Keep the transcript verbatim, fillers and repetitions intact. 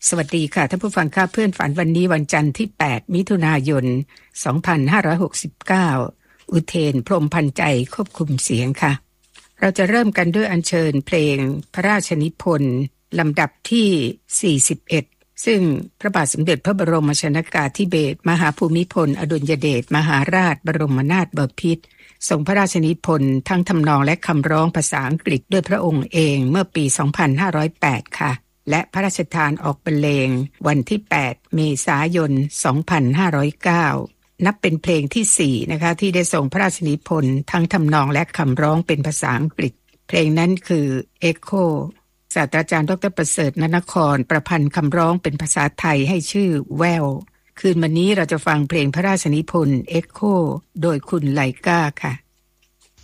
สวัสดีค่ะท่านผู้ฟังค่ะเพื่อนฝันวันนี้วันจันทร์ที่แปดมิถุนายนสองพันห้าร้อยหกสิบเก้าอุเทนพรหมพันใจควบคุมเสียงค่ะเราจะเริ่มกันด้วยอัญเชิญเพลงพระราชนิพนธ์ลำดับที่สี่สิบเอ็ดซึ่งพระบาทสมเด็จพระบรมชนกาธิเบศรมหาภูมิพลอดุลยเดชมหาราชบรมนาถบพิตรทรงพระราชนิพนธ์ทั้งทำนองและคำร้องภาษาอังกฤษด้วยพระองค์เองเมื่อปีสองพันห้าร้อยแปดค่ะและพระราชทานออกบรรเลงวันที่แปดเมษายนสองพันห้าร้อยเก้านับเป็นเพลงที่สี่นะคะที่ได้ทรงพระราชนิพนธ์ทั้งทำนองและคำร้องเป็นภาษาอังกฤษเพลงนั้นคือ Echo ศาสตราจารย์ดรประเสริฐ นนครประพันธ์คำร้องเป็นภาษาไทยให้ชื่อแววคืนวันนี้เราจะฟังเพลงพระราชนิพนธ์ Echo โดยคุณไลก้าค่ะ